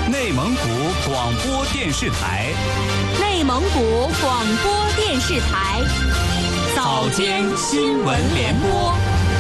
内蒙古广播电视台， 内蒙古广播电视台， 早间新闻联播。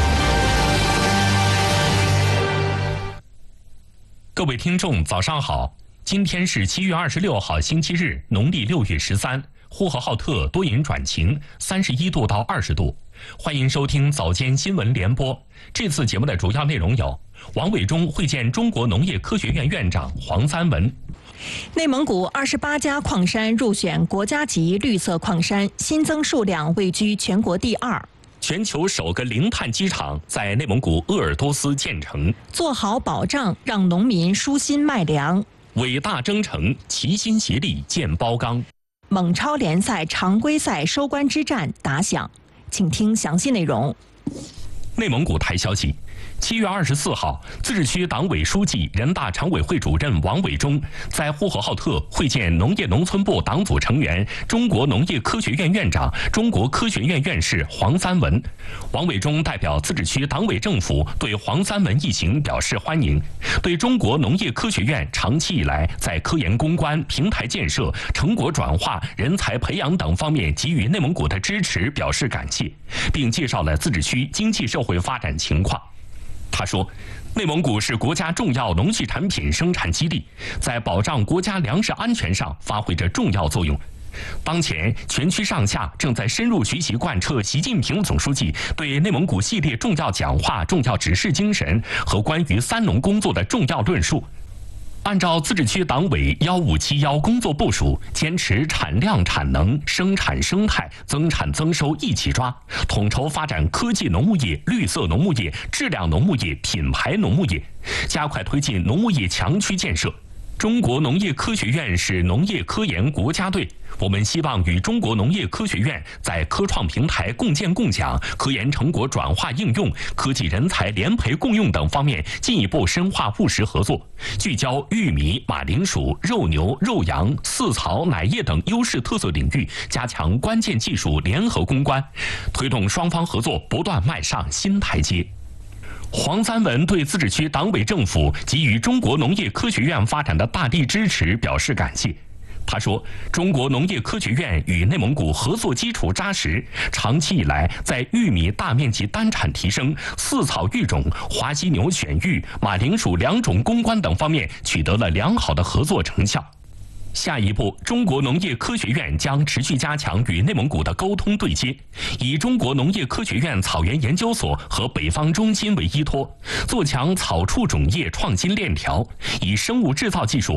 各位听众，早上好！今天是7月26号，星期日，农历6月13。呼和浩特多云转晴，31度到20度。欢迎收听早间新闻联播。这次节目的主要内容有：王伟忠会见中国农业科学院院长黄三文； 内蒙古28家矿山入选国家级绿色矿山，新增数量位居全国第2。 全球首个零碳机场在内蒙古鄂尔多斯建成。 做好保障，让农民舒心卖粮。 伟大征程，齐心协力建包钢。 蒙超联赛常规赛收官之战打响，请听详细内容。 内蒙古台消息，7月24号，自治区党委书记、人大常委会主任王伟忠在呼和浩特会见农业农村部党组成员、中国农业科学院院长、中国科学院院士黄三文。王伟忠代表自治区党委政府对黄三文一行表示欢迎，对中国农业科学院长期以来在科研攻关、平台建设、成果转化、人才培养等方面给予内蒙古的支持表示感谢，并介绍了自治区经济社会发展情况。他说，内蒙古是国家重要农畜产品生产基地，在保障国家粮食安全上发挥着重要作用。当前，全区上下正在深入学习贯彻习近平总书记对内蒙古系列重要讲话、重要指示精神和关于三农工作的重要论述。按照自治区党委1571工作部署，坚持产量产能、生产生态、增产增收一起抓，统筹发展科技农牧业、绿色农牧业、质量农牧业、品牌农牧业，加快推进农牧业强区建设。中国农业科学院是农业科研国家队，我们希望与中国农业科学院在科创平台共建共享、科研成果转化应用、科技人才联培共用等方面进一步深化务实合作，聚焦玉米、马铃薯、肉牛、肉羊、饲草、奶业等优势特色领域，加强关键技术联合攻关，推动双方合作不断迈上新台阶。黄三文对自治区党委政府给予中国农业科学院发展的大力支持表示感谢。他说，中国农业科学院与内蒙古合作基础扎实，长期以来在玉米大面积单产提升、饲草育种、华西牛选育、马铃薯良种攻关等方面取得了良好的合作成效。下一步，中国农业科学院将持续加强与内蒙古的沟通对接，以中国农业科学院草原研究所和北方中心为依托，做强草畜种业创新链条，以生物制造技术